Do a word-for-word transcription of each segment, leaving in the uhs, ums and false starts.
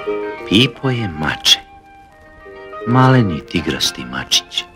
Pipo je mače, maleni tigrasti mačić.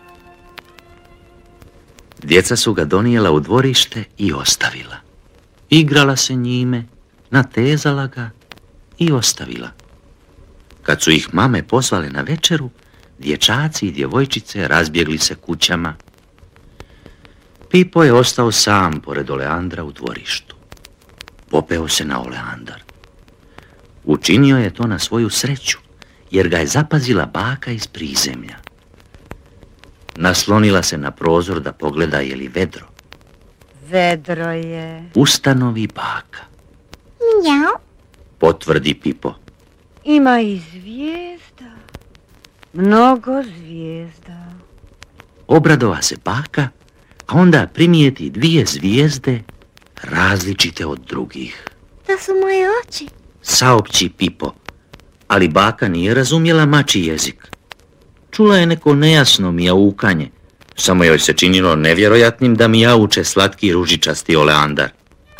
Djeca su ga donijela u dvorište i ostavila. Igrala se njime, natezala ga i ostavila. Kad su ih mame pozvale na večeru, dječaci i djevojčice razbjegli se kućama. Pipo je ostao sam pored oleandra u dvorištu. Popeo se na oleandar. Učinio je to na svoju sreću, jer ga je zapazila baka iz prizemlja. Naslonila se na prozor da pogleda je li vedro. Vedro je. Ustanovi baka. Mjau. Potvrdi Pipo. Ima i zvijezda. Mnogo zvijezda. Obradova se baka, a onda primijeti dvije zvijezde različite od drugih. To su moje oči. Saopći Pipo, ali baka nije razumjela mačji jezik. Čula je neko nejasno mijaukanje, samo joj se činilo nevjerojatnim da mijauče slatki ružičasti oleandar.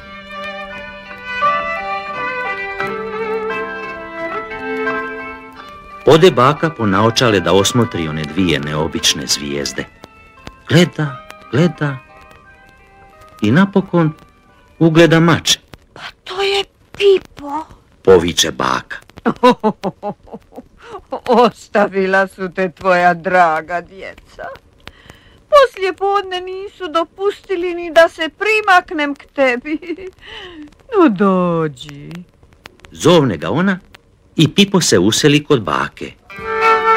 Ode baka po naočale da osmotri one dvije neobične zvijezde. Gleda, gleda i napokon ugleda mače. Pa to je Pipo. Poviče baka. Ostavila su te tvoja draga djeca. Poslije podne nisu dopustili ni da se primaknem k tebi. No dođi. Zovne ga ona i Pipo se useli kod bake.